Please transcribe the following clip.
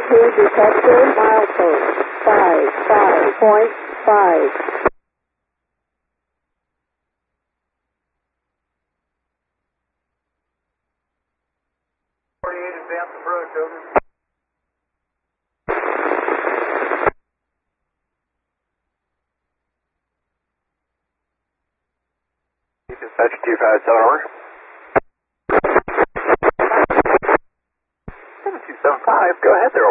detector, milepost 55.5. Advance approach, over. Dispatch 257 over. 7275, go ahead there.